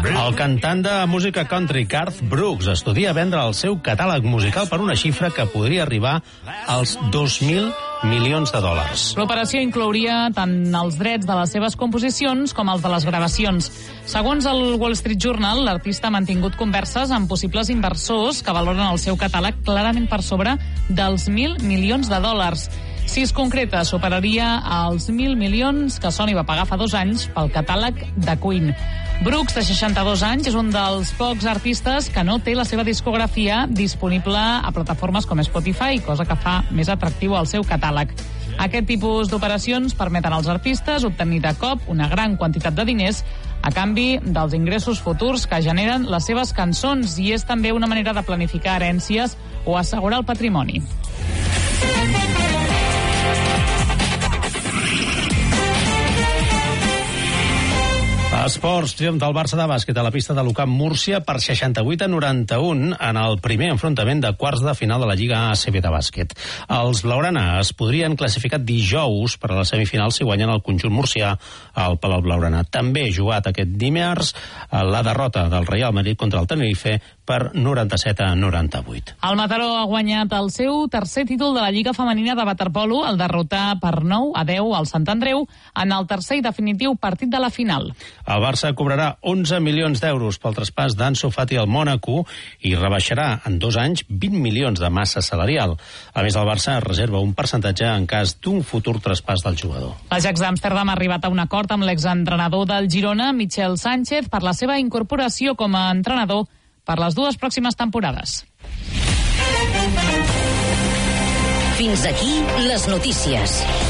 El cantant de música country Garth Brooks estudia vendre el seu catàleg musical per una xifra que podria arribar als 2.000 milions de dòlars. L'operació inclouria tant els drets de les seves composicions com els de les gravacions. Segons el Wall Street Journal, l'artista ha mantingut converses amb possibles inversors que valoren el seu catàleg clarament per sobre dels 1.000 milions de dòlars. Si es concreta, superaria els 1.000 milions que Sony va pagar fa 2 anys pel catàleg de Queen. Brooks, de 62 anys, és un dels pocs artistes que no té la seva discografia disponible a plataformes com Spotify, cosa que fa més atractiu el seu catàleg. Aquest tipus d'operacions permeten als artistes obtenir de cop una gran quantitat de diners a canvi dels ingressos futurs que generen les seves cançons, i és també una manera de planificar herències o assegurar el patrimoni. Esports, triomf del Barça de bàsquet a la pista de l'UCAM Múrcia per 68-91 en el primer enfrontament de quarts de final de la Lliga ACB de bàsquet. Els blaugrana es podrien classificar dijous per a la semifinal si guanyen el conjunt murcià al Palau Blaugrana. També jugat aquest dimarts la derrota del Real Madrid contra el Tenerife per 97-98. El Mataró ha guanyat el seu tercer títol de la Lliga Femenina de waterpolo al derrotar per 9-10 al Sant Andreu en el tercer i definitiu partit de la final. El Barça cobrarà 11 milions d'euros pel traspàs d'Ansu Fati al Mònaco i rebaixarà en 2 anys 20 milions de massa salarial. A més, el Barça reserva un percentatge en cas d'un futur traspàs del jugador. L'Ajax d'Amsterdam ha arribat a un acord amb l'exentrenador del Girona, Michel Sánchez, per la seva incorporació com a entrenador per les 2 pròximes temporades. Fins aquí les notícies.